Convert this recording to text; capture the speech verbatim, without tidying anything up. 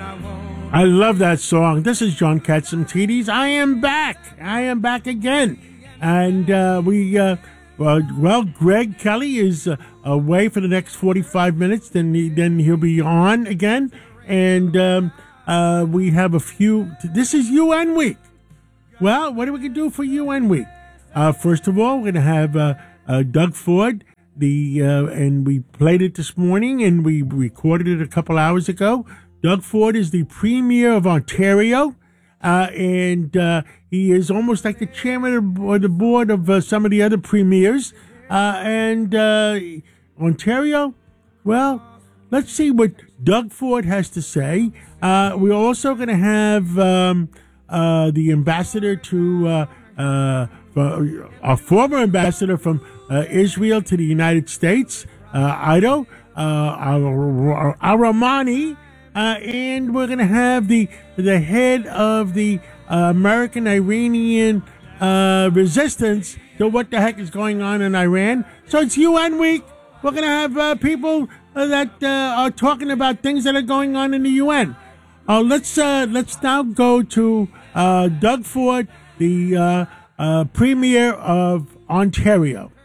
I love that song. This is John Catsimatidis. I am back. I am back again. And uh, we, uh, well, well, Greg Kelly is uh, away for the next forty-five minutes. Then, he, then he'll be on again. And um, uh, we have a few. This is U N Week. Well, what are we going to do for U N Week? Uh, first of all, we're going to have uh, uh, Doug Ford. The uh, and we played it this morning, and we recorded it a couple hours ago. Doug Ford is the Premier of Ontario, uh, and uh, he is almost like the chairman of the board of uh, some of the other premiers. Uh, and uh, Ontario, well, let's see what Doug Ford has to say. Uh, we're also going to have um, uh, the ambassador to, uh, uh, our former ambassador from uh, Israel to the United States, uh, Ido uh, Aramani. Uh, and we're going to have the the head of the uh, American Iranian uh, resistance to what the heck is going on in Iran. So it's U N Week. We're going to have uh, people uh, that uh, are talking about things that are going on in the U N. Uh, let's uh, let's now go to uh, Doug Ford, the uh, uh, Premier of Ontario.